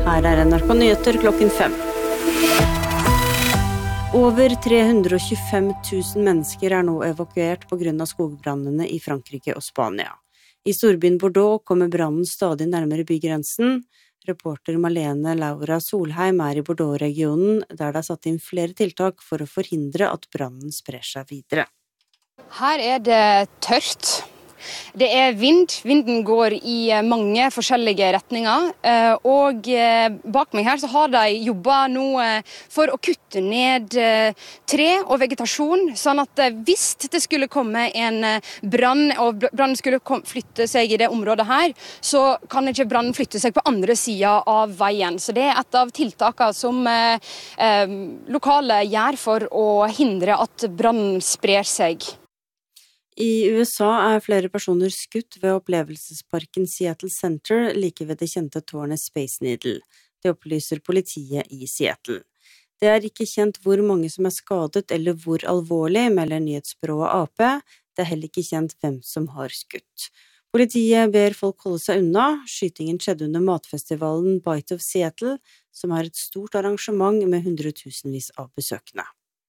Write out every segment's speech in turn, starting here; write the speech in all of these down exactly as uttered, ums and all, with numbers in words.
Her er N R K Nyheter klokken fem. Over tre hundre og tjuefem tusen mennesker er nå evakuert på grunn av skogbrannene i Frankrike og Spania. I storbyen Bordeaux kommer brannen stadig nærmere bygrensen. Reporter Malene Laura Solheim er i Bordeaux-regionen, der det er satt inn flere tiltak for å forhindre at brannen sprer seg videre. Her er det tørt. Det er vind. Vinden går i mange forskjellige retninger, og bak meg her så har de jobbet nå for å kutte ned tre og vegetasjon, sånn at hvis det skulle komme en brann, og brannen skulle flytte seg i det området her, så kan ikke brannen flytte seg på andre siden av veien. Så det er et av tiltakene som eh, lokale gjør for å hindre at brannen sprer seg. I U S A er flere personer skutt ved opplevelsesparken Seattle Center like ved det kjente tårnet Space Needle. Det opplyser politiet i Seattle. Det er ikke kjent hvor mange som er skadet eller hvor alvorlig, melder nyhetsbyrået A P. Det er heller ikke kjent hvem som har skutt. Politiet ber folk holde seg unna. Skytingen skjedde under matfestivalen Bite of Seattle, som er et stort arrangement med hundretusenvis av besøkende.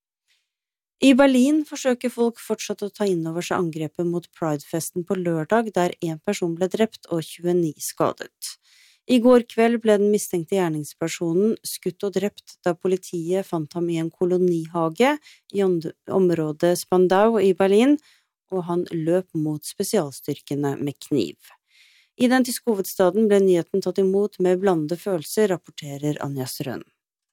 I Berlin forsøker folk fortsatt å ta inn over seg angrepet mot Pride-festen på lørdag, der en person ble drept og tjueni skadet. I går kveld ble den mistenkte gjerningspersonen skutt og drept da politiet fant ham i en kolonihage i området Spandau i Berlin, og han løp mot spesialstyrkene med kniv. I den tyske hovedstaden ble nyheten tatt imot med blandede følelser, rapporterer Anja Strøn.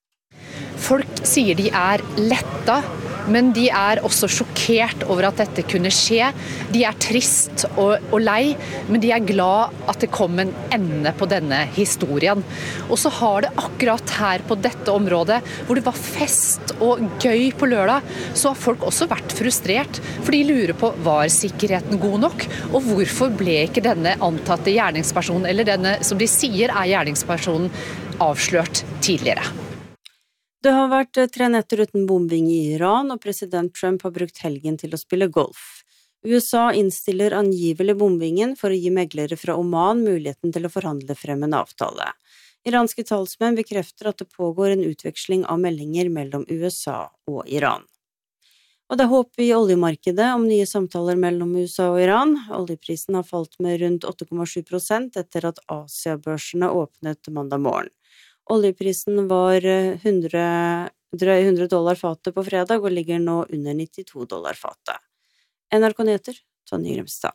Folk sier de er letta, men de er også sjokkert over at dette kunne skje. De er trist og, og lei, men de er glad at det kom en ende på denne historien. Og så har det akkurat her på dette området, hvor det var fest og gøy på lørdag, så har folk også vært frustrert, for de lurer på, var sikkerheten god nok? Og hvorfor ble ikke denne antatte gjerningspersonen, eller denne som de sier er gjerningspersonen, avslørt tidligere? Det har vært tre netter uten bombing i Iran, og president Trump har brukt helgen til å spille golf. U S A innstiller angivelig bombingen for å gi meglere fra Oman muligheten til å forhandle frem en avtale. Iranske talsmenn bekrefter at det pågår en utveksling av meldinger mellom U S A og Iran. Og det er håp i oljemarkedet om nye samtaler mellom U S A og Iran. Oljeprisen har falt med rundt åtte komma sju prosent etter at Asia-børsene åpnet mandag morgen. Oljeprisen var hundre, drøy hundre dollar fatet på fredag og ligger nå under nittito dollar fatet. N R K Nyheter, Tonje Grimstad.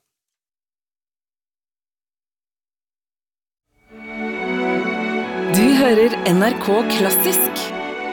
Du hører N R K Klassisk.